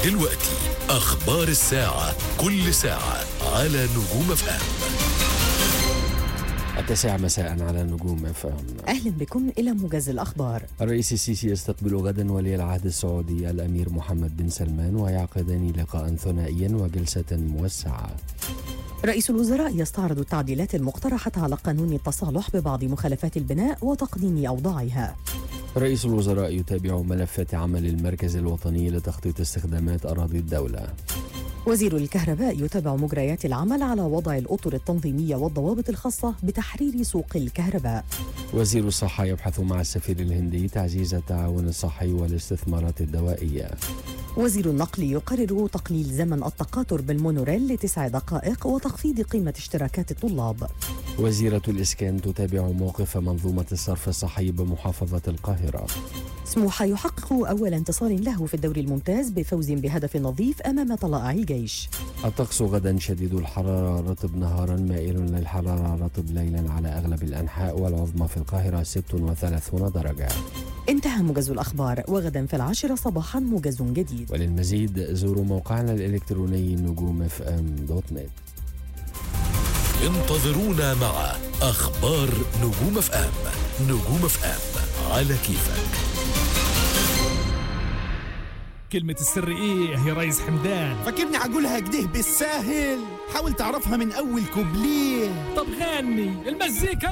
دلوقتي أخبار الساعة، كل ساعة على نجوم اف ام. 9 مساء على نجوم اف ام. أهلا بكم إلى موجز الأخبار. الرئيس السيسي يستقبل غدا ولي العهد السعودي الأمير محمد بن سلمان، ويعقدان لقاء ثنائيا وجلسة موسعة. رئيس الوزراء يستعرض التعديلات المقترحة على قانون التصالح ببعض مخالفات البناء وتقنين أوضاعها. رئيس الوزراء يتابع ملفات عمل المركز الوطني لتخطيط استخدامات أراضي الدولة. وزير الكهرباء يتابع مجريات العمل على وضع الأطر التنظيمية والضوابط الخاصة بتحرير سوق الكهرباء. وزير الصحة يبحث مع السفير الهندي تعزيز التعاون الصحي والاستثمارات الدوائية. وزير النقل يقرر تقليل زمن التقاطر بالمونوريل ل9 دقائق وتخفيض قيمة اشتراكات الطلاب. وزيرة الإسكان تتابع موقف منظومة الصرف الصحي بمحافظة القاهرة. سموحة يحقق أول انتصار له في الدوري الممتاز بفوز بهدف نظيف أمام طلائع الجيش. الطقس غدا شديد الحرارة، رطب نهارا مائل للحرارة، رطب ليلا على أغلب الأنحاء، والعظمى في القاهرة 36 درجة. انتهى موجز الأخبار، وغدا في 10 صباحا موجز جديد. وللمزيد زوروا موقعنا الإلكتروني نجومfm.net. انتظرونا مع أخبار نجوم اف ام. نجوم اف ام على كيفك. كلمة السر ايه يا ريس حمدان؟ فاكرني هقولها كده بالساهل؟ حاول تعرفها من اول كوبليه. طب غني المزيكا.